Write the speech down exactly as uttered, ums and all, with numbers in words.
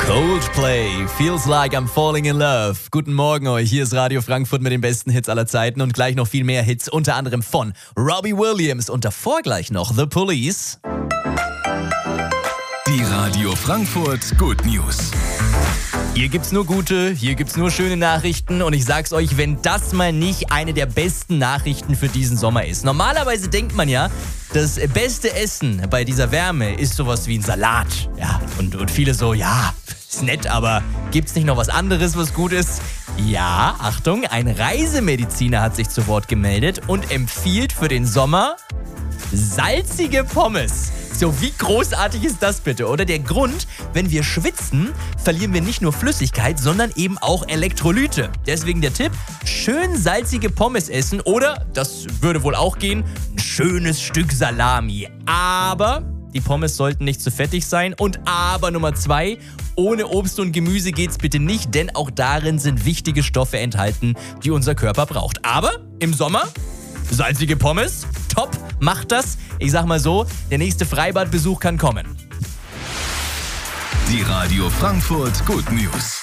Coldplay, Feels Like I'm Falling in Love. Guten Morgen euch, hier ist Radio Frankfurt mit den besten Hits aller Zeiten und gleich noch viel mehr Hits, unter anderem von Robbie Williams und davor gleich noch The Police. Die Radio Frankfurt Good News. Hier gibt's nur gute, hier gibt's nur schöne Nachrichten und ich sag's euch, wenn das mal nicht eine der besten Nachrichten für diesen Sommer ist. Normalerweise denkt man ja, das beste Essen bei dieser Wärme ist sowas wie ein Salat. Ja, und, und viele so, ja, ist nett, aber gibt's nicht noch was anderes, was gut ist? Ja, Achtung, ein Reisemediziner hat sich zu Wort gemeldet und empfiehlt für den Sommer salzige Pommes. So, wie großartig ist das bitte, oder? Der Grund, wenn wir schwitzen, verlieren wir nicht nur Flüssigkeit, sondern eben auch Elektrolyte. Deswegen der Tipp, schön salzige Pommes essen oder, das würde wohl auch gehen, ein schönes Stück Salami. Aber die Pommes sollten nicht zu fettig sein. Und aber Nummer zwei, ohne Obst und Gemüse geht's bitte nicht, denn auch darin sind wichtige Stoffe enthalten, die unser Körper braucht. Aber im Sommer salzige Pommes, top, macht das. Ich sag mal so, der nächste Freibadbesuch kann kommen. Die Radio Frankfurt Good News.